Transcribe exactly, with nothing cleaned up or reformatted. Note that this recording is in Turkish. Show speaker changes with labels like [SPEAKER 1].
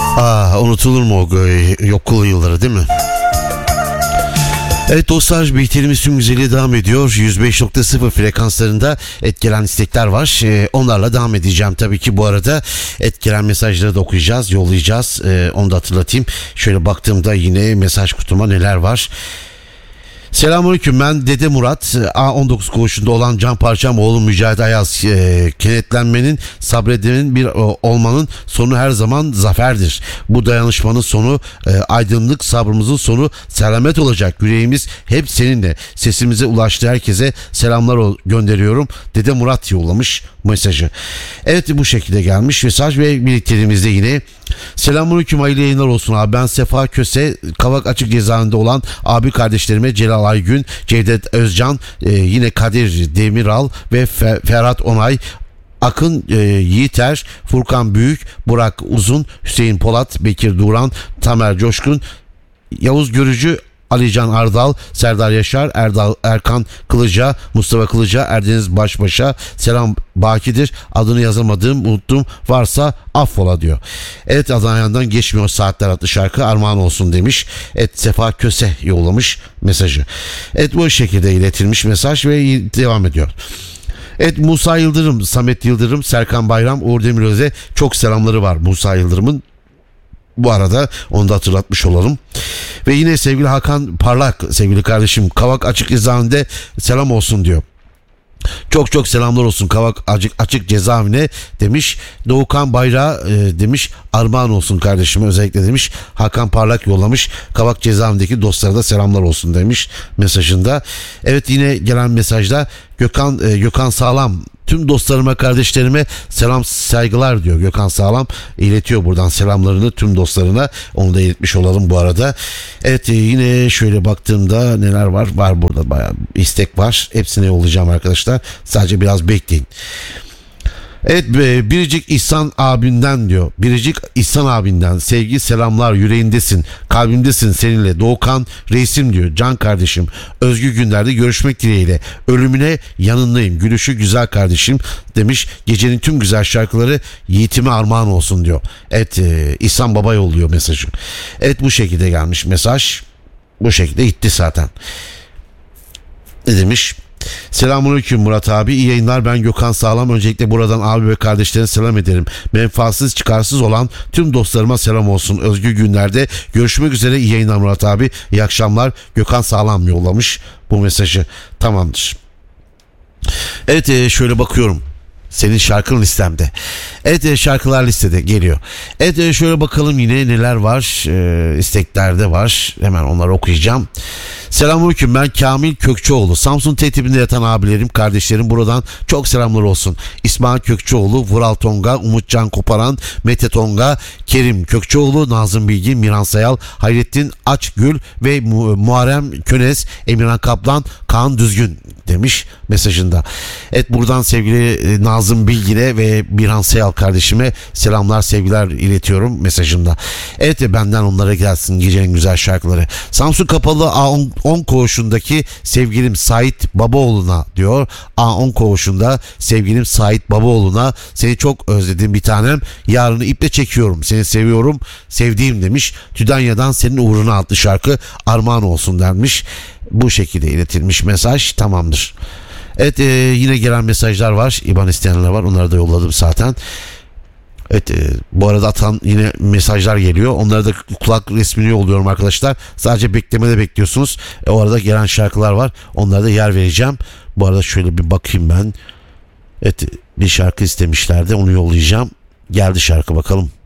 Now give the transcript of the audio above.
[SPEAKER 1] Ah, unutulur mu o yokul yılları, değil mi? Evet dostlar, bihterimiz tüm güzelliği devam ediyor. yüz beş nokta sıfır frekanslarında etkilenen istekler var. Ee, onlarla devam edeceğim. Tabii ki bu arada etkilenen mesajları da okuyacağız, yollayacağız. Ee, onu da hatırlatayım. Şöyle baktığımda yine mesaj kutuma neler var. Selamünaleyküm, ben Dede Murat. A on dokuz koğuşunda olan can parçam oğlum Mücahit Ayaz. E, kenetlenmenin, sabredenin bir e, olmanın sonu her zaman zaferdir. Bu dayanışmanın sonu e, aydınlık, sabrımızın sonu selamet olacak. Yüreğimiz hep seninle. Sesimize ulaştı herkese selamlar gönderiyorum. Dede Murat yollamış mesajı. Evet, bu şekilde gelmiş mesaj ve birlikteliğimizde yine selamünaleyküm, hayırlı yayınlar olsun abi. Ben Sefa Köse, Kavak Açık Cezaevinde olan abi kardeşlerime Celal Aygün, Cevdet Özcan, e, yine Kadir Demiral ve Fe- Ferhat Onay, Akın e, Yiğiter, Furkan Büyük, Burak Uzun, Hüseyin Polat, Bekir Duran, Tamer Coşkun, Yavuz Görücü, Alican Ardal, Serdar Yaşar, Erdal Erkan Kılıca, Mustafa Kılıca, Erdeniz Başbaş'a selam bakidir. Adını yazamadığım, unuttum varsa affola diyor. Evet, Adana'dan geçmiyor saatler adlı şarkı armağan olsun demiş. Evet, Sefa Köse yollamış mesajı. Evet, bu şekilde iletilmiş mesaj ve devam ediyor. Evet, Musa Yıldırım, Samet Yıldırım, Serkan Bayram, Uğur Demiröz'e çok selamları var Musa Yıldırım'ın. Bu arada onu da hatırlatmış olalım. Ve yine sevgili Hakan Parlak, sevgili kardeşim, Kavak Açık Cezaevinde selam olsun diyor. Çok çok selamlar olsun Kavak Açık, açık Cezaevine demiş. Doğukan Bayrağı e, demiş armağan olsun kardeşime özellikle demiş. Hakan Parlak yollamış. Kavak Cezaevindeki dostlara da selamlar olsun demiş mesajında. Evet, yine gelen mesajda Gökhan e, Gökhan Sağlam, tüm dostlarıma, kardeşlerime selam saygılar diyor. Gökhan Sağlam iletiyor buradan selamlarını tüm dostlarına. Onu da iletmiş olalım bu arada. Evet, yine şöyle baktığımda neler var? Var burada bayağı istek var. Hepsine yollayacağım arkadaşlar. Sadece biraz bekleyin. Evet, Biricik İhsan abinden diyor. Biricik İhsan abinden sevgi selamlar, yüreğindesin, kalbimdesin seninle. Doğukan reisim diyor. Can kardeşim, özgür günlerde görüşmek dileğiyle. Ölümüne yanındayım. Gülüşü güzel kardeşim demiş. Gecenin tüm güzel şarkıları yiğitime armağan olsun diyor. Evet, İhsan baba yolluyor mesajı. Evet, bu şekilde gelmiş mesaj. Bu şekilde gitti zaten. Ne demiş? Selamünaleyküm Murat abi, iyi yayınlar, ben Gökhan Sağlam. Öncelikle buradan abi ve kardeşlerine selam ederim. Menfaatsiz çıkarsız olan tüm dostlarıma selam olsun. Özgür günlerde görüşmek üzere, iyi yayınlar Murat abi, iyi akşamlar. Gökhan Sağlam yollamış bu mesajı. Tamamdır. Evet, şöyle bakıyorum. Senin şarkın listemde. Evet, şarkılar listede geliyor. Evet, şöyle bakalım yine neler var. E, isteklerde var. Hemen onları okuyacağım. Selamünaleyküm, ben Kamil Kökçeoğlu. Samsun Tertibinde yatan abilerim, kardeşlerim, buradan çok selamlar olsun. İsmail Kökçeoğlu, Vural Tonga, Umutcan Koparan, Mete Tonga, Kerim Kökçeoğlu, Nazım Bilgin, Miran Sayal, Hayrettin Açgül ve Mu- Muharrem Könes, Emirhan Kaplan, Kaan Düzgün demiş mesajında. Evet, buradan sevgili Nazım Bilgin'e ve Miran Sayal kardeşime selamlar, sevgiler iletiyorum mesajında. Evet, benden onlara gelsin gecenin güzel şarkıları. Samsun Kapalı A on koğuşundaki sevgilim Sait Babaoğlu'na diyor. A on koğuşunda sevgilim Sait Babaoğlu'na seni çok özledim bir tanem. Yarını iple çekiyorum. Seni seviyorum. Sevdiğim demiş. Tüdanya'dan senin uğruna adlı şarkı armağan olsun denmiş. Bu şekilde iletilmiş mesaj. Tamamdır. Evet, e, yine gelen mesajlar var. İban isteyenler var. Onları da yolladım zaten. Evet, e, bu arada atan yine mesajlar geliyor. Onlara da kulak resmini yolluyorum arkadaşlar. Sadece beklemede bekliyorsunuz. E, o arada gelen şarkılar var. Onlara da yer vereceğim. Bu arada şöyle bir bakayım ben. Evet, bir şarkı istemişlerdi. Onu yollayacağım. Geldi şarkı, bakalım.